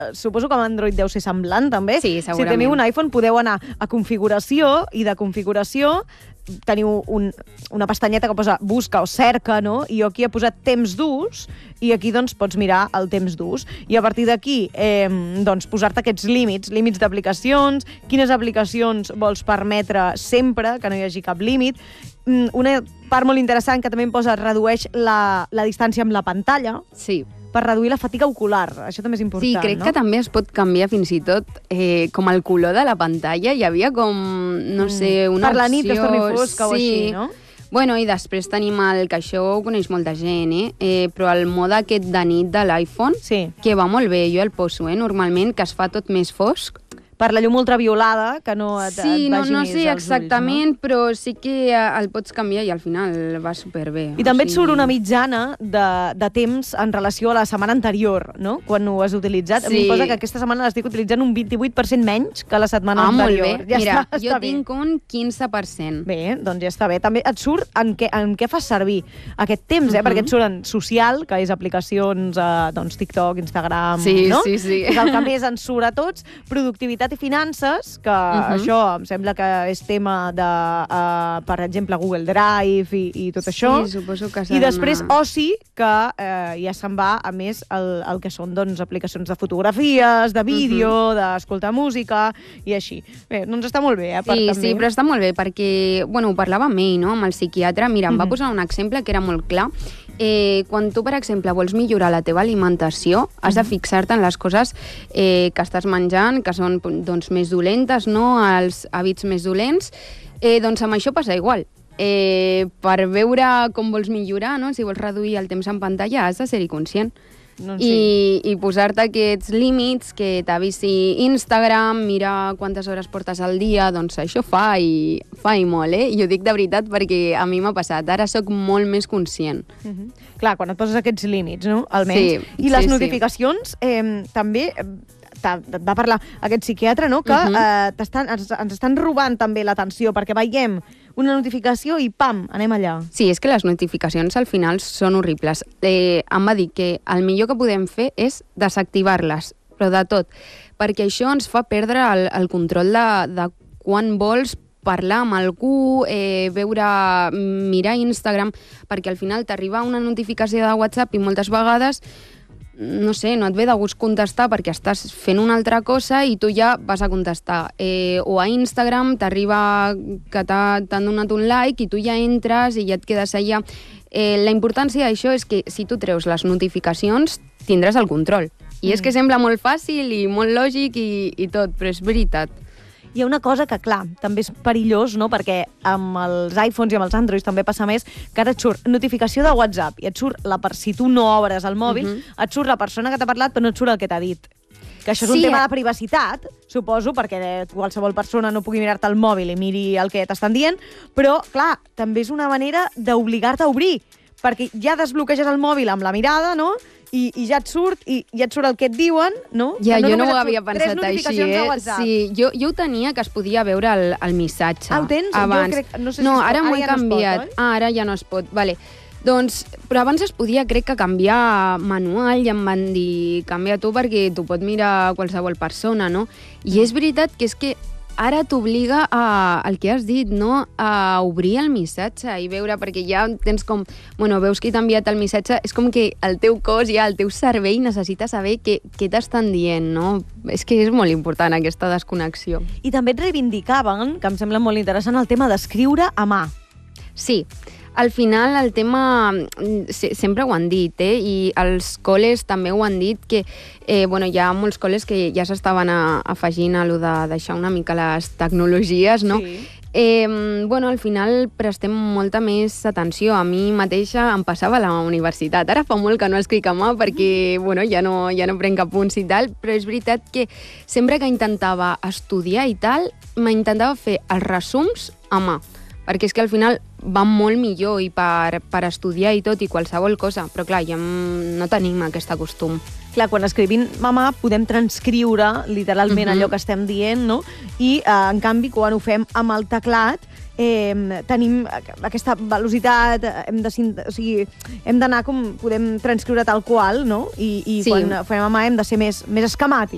suposo que amb Android deu ser semblant, també. Sí, segurament. Si teniu un iPhone, podeu anar a configuració, i de configuració teniu una pestanyeta que posa busca o cerca, no? I jo aquí he posat temps d'ús, i aquí doncs pots mirar el temps d'ús. I a partir d'aquí, doncs posar-te aquests límits d'aplicacions, quines aplicacions vols permetre sempre, que no hi hagi cap límit. Una part molt interessant que també em posa redueix la distància amb la pantalla. Sí. Per reduir la fatiga ocular. Això també és important, sí, crec que també es pot canviar fins i tot com el color de la pantalla. Hi havia com, no sé, una opció... Per la nit que es torni fosca o així, no? Bueno, i després tenim que això ho coneix molta gent, però el mode aquest de nit de l'iPhone, que va molt bé, jo el poso, normalment, que es fa tot més fosc. Per la llum ultraviolada, que no et vagi no més sé als exactament, ulls, no? però sí que el pots canviar i al final va superbé. I també et surt una mitjana de temps en relació a la setmana anterior, no? Quan ho has utilitzat. Sí. Em posa que aquesta setmana l'estic utilitzant un 28% menys que la setmana anterior. Molt bé. Ja Mira, està jo bé. tinc un 15%. Bé, doncs ja està bé. També et surt en què fas servir aquest temps, perquè et surten social, que és aplicacions, doncs TikTok, Instagram, no? Sí. És el que més ens surt a tots. Productivitat i finances, que això em sembla que és tema de, per exemple, Google Drive i tot això. Sí, suposo que s'ha I després d'anar... oci, que ja se'n va, a més, el que són doncs, aplicacions de fotografies, de vídeo, d'escoltar música i així. Bé, doncs està molt bé, també. Sí, però està molt bé, perquè, bueno, ho parlava amb ell, no?, amb el psiquiatre. Mira, em va posar un exemple que era molt clar. Quan tu, per exemple, vols millorar la teva alimentació, has de fixar-te en les coses que estàs menjant, que són doncs, més dolentes, no?, els hàbits més dolents. Doncs amb això passa igual. Per veure com vols millorar, no?, si vols reduir el temps en pantalla, has de ser-hi conscient. I posar-te aquests límits, que t'avisi Instagram, mirar quantes hores portes al dia, doncs això fa i molt, I ho dic de veritat perquè a mi m'ha passat. Ara sóc molt més conscient. Clar, quan et poses aquests límits, no?, almenys. I les notificacions també... Et va parlar aquest psiquiatre, no?, que ens estan robant també l'atenció, perquè veiem una notificació i pam, anem allà. Sí, és que les notificacions al final són horribles. Em va dir que el millor que podem fer és desactivar-les, però de tot, perquè això ens fa perdre el control de quan vols parlar amb algú, mirar Instagram, perquè al final t'arriba una notificació de WhatsApp i moltes vegades no sé, no et ve de gust contestar perquè estàs fent una altra cosa i tu ja vas a contestar. O a Instagram t'arriba que t'han donat un like i tu ja entres i ja et quedes allà. La importància d'això és que si tu treus les notificacions tindràs el control. I és que sembla molt fàcil i molt lògic i tot, però és veritat. Hi ha una cosa que, clar, també és perillós, no?, perquè amb els iPhones i amb els Androids també passa més, que ara et surt notificació de WhatsApp i et surt, si tu no obres el mòbil, et surt la persona que t'ha parlat però no et surt el que t'ha dit. Que això és un tema de privacitat, suposo, perquè qualsevol persona no pugui mirar-te el mòbil i miri el que t'estan dient, però, clar, també és una manera d'obligar-te a obrir, perquè ja desbloqueges el mòbil amb la mirada, no?, i ja et surt el que et diuen, no? Ja, jo no ho havia pensat així, Sí, jo ho tenia que es podia veure el missatge. Ah, ho tens? Abans. Jo crec, no sé no, si ara m'ho he canviat. Ara ja no es pot, vale. Doncs, però abans es podia, crec que canviar manual, i em van dir, canvia tu perquè t'ho pot mirar qualsevol persona, no? I és veritat que és que ara t'obliga al que has dit, no?, a obrir el missatge i veure, perquè ja tens com... Bueno, veus qui t'ha enviat el missatge, és com que el teu cos, ja el teu cervell necessita saber què t'estan dient, no? És que és molt important aquesta desconnexió. I també et reivindicaven, que em sembla molt interessant, el tema d'escriure a mà. Sí. Al final el tema, sempre ho han dit, i els col·les també ho han dit, que hi ha molts col·les que ja s'estaven afegint a lo de deixar una mica les tecnologies, no? Sí. Al final prestem molta més atenció. A mi mateixa em passava a la universitat. Ara fa molt que no escric a mà perquè ja no prenc apunts i tal, però és veritat que sempre que intentava estudiar i tal, m'intentava fer els resums a mà, perquè és que al final va molt millor i per estudiar i tot i qualsevol cosa, però clar, ja no tenim aquest costum. Clar, quan escrivim a mà podem transcriure literalment allò que estem dient, no? I en canvi quan ho fem amb el teclat tenim aquesta velocitat, hem d'anar com podem transcriure tal qual, no? I quan ho fem a mà hem de ser més esquemàtics.